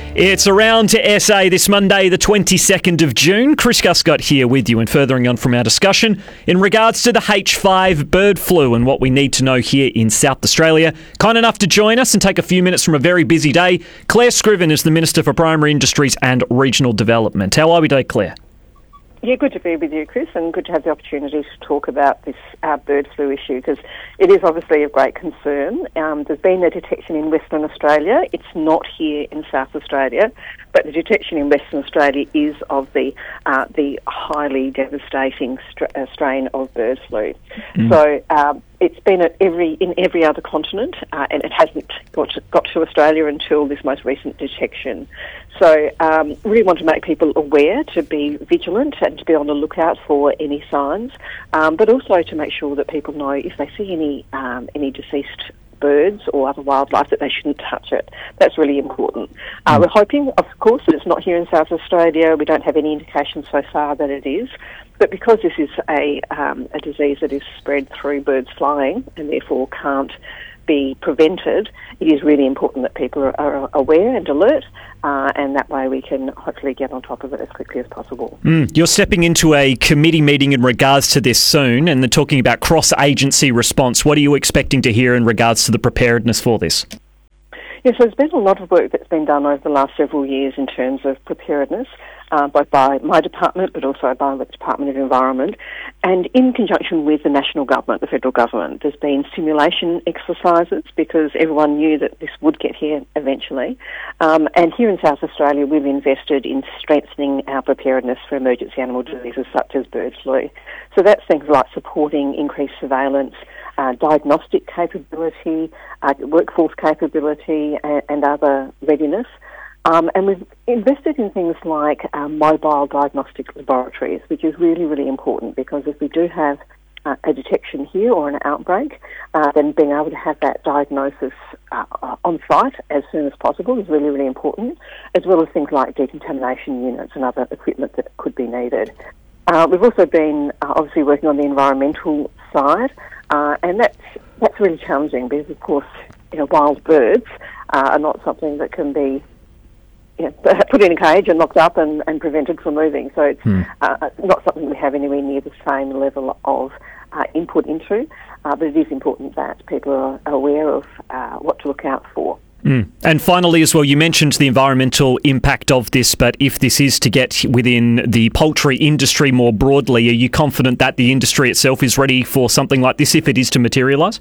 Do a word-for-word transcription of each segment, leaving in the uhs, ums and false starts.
It's Around to S A this Monday, the twenty-second of June. Chris Guscott here with you and furthering on from our discussion in regards to the H five bird flu and what we need to know here in South Australia. Kind enough to join us and take a few minutes from a very busy day. Claire Scriven is the Minister for Primary Industries and Regional Development. How are we today, Claire? Yeah, good to be with you, Chris, and good to have the opportunity to talk about this uh, bird flu issue because it is obviously of great concern. Um, there's been a detection in Western Australia. It's not here in South Australia, but the detection in Western Australia is of the uh, the highly devastating stra- uh, strain of bird flu. Mm. So um, it's been at every in every other continent, uh, and it hasn't got to, got to Australia until this most recent detection. So um, really want to make people aware to be vigilant and to be on the lookout for any signs, um, but also to make sure that people know if they see any um, any deceased birds or other wildlife that they shouldn't touch it. That's really important. Uh, we're hoping, of course, that it's not here in South Australia. We don't have any indication so far that it is. But because this is a, um, a disease that is spread through birds flying and therefore can't be prevented, it is really important that people are, are aware and alert, uh, and that way we can hopefully get on top of it as quickly as possible. Mm. You're stepping into a committee meeting in regards to this soon, and they're talking about cross-agency response. What are you expecting to hear in regards to the preparedness for this? Yes, so there's been a lot of work that's been done over the last several years in terms of preparedness, uh, both by my department but also by the Department of Environment, and in conjunction with the national government, the federal government. There's been simulation exercises because everyone knew that this would get here eventually. Um, and here in South Australia, we've invested in strengthening our preparedness for emergency animal diseases such as bird flu. So that's things like supporting increased surveillance, Uh, diagnostic capability, uh, workforce capability, and, and other readiness. Um, and we've invested in things like uh, mobile diagnostic laboratories, which is really, really important because if we do have uh, a detection here or an outbreak, uh, then being able to have that diagnosis uh, on site as soon as possible is really, really important, as well as things like decontamination units and other equipment that could be needed. Uh, we've also been uh, obviously working on the environmental side, uh, and that's that's really challenging because, of course, you know, wild birds uh, are not something that can be you know, put in a cage and locked up and, and prevented from moving. So it's hmm. uh, not something we have anywhere near the same level of uh, input into, uh, but it is important that people are aware of uh, what to look out for. Mm. And finally as well, you mentioned the environmental impact of this, but if this is to get within the poultry industry more broadly, are you confident that the industry itself is ready for something like this if it is to materialise?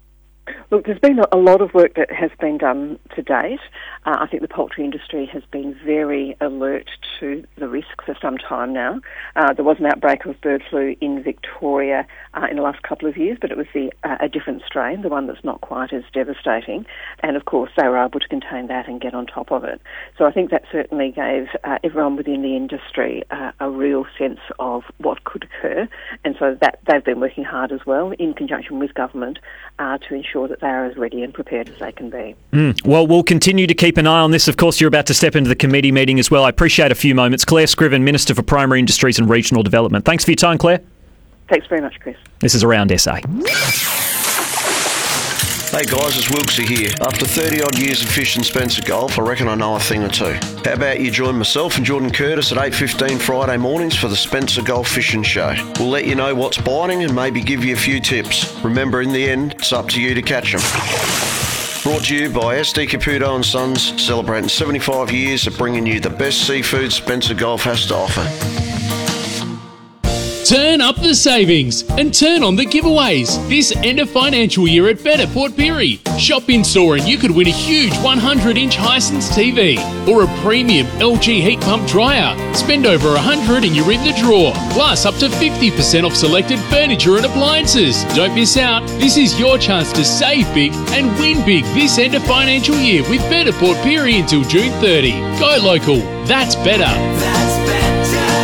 Look, there's been a lot of work that has been done to date. Uh, I think the poultry industry has been very alert to the risk for some time now. Uh, there was an outbreak of bird flu in Victoria uh, in the last couple of years, but it was the, uh, a different strain, the one that's not quite as devastating. And of course, they were able to contain that and get on top of it. So I think that certainly gave uh, everyone within the industry uh, a real sense of what could occur. And so that they've been working hard as well in conjunction with government uh, to ensure that they are as ready and prepared as they can be. Mm. Well, we'll continue to keep an eye on this. Of course, you're about to step into the committee meeting as well. I appreciate a few moments. Claire Scriven, Minister for Primary Industries and Regional Development. Thanks for your time, Claire. Thanks very much, Chris. This is Around S A. Hey guys, it's Wilkesy here. After thirty odd years of fishing Spencer Gulf, I reckon I know a thing or two. How about you join myself and Jordan Curtis at eight fifteen Friday mornings for the Spencer Gulf Fishing Show. We'll let you know what's biting and maybe give you a few tips. Remember, in the end, it's up to you to catch them. Brought to you by S D Caputo and Sons, celebrating seventy-five years of bringing you the best seafood Spencer Gulf has to offer. Turn up the savings and turn on the giveaways this end of financial year at Better Port Pirie. Shop in store and you could win a huge one hundred inch Hisense T V or a premium L G heat pump dryer. Spend over one hundred and you're in the draw. Plus up to fifty percent off selected furniture and appliances. Don't miss out. This is your chance to save big and win big this end of financial year with Better Port Pirie until June thirtieth. Go local. That's better. That's better.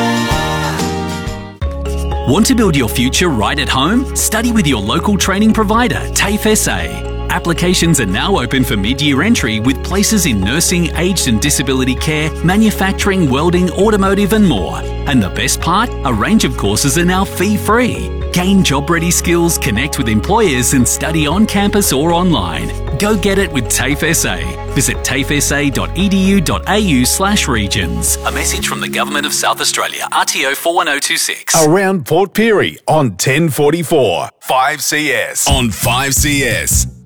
Want to build your future right at home? Study with your local training provider, TAFE S A. Applications are now open for mid-year entry with places in nursing, aged and disability care, manufacturing, welding, automotive and more. And the best part? A range of courses are now fee-free. Gain job-ready skills, connect with employers and study on campus or online. Go get it with TAFE S A. Visit tafesa.edu.au slash regions. A message from the Government of South Australia. R T O four one zero two six. Around Port Pirie on ten forty-four. five C S. On five C S.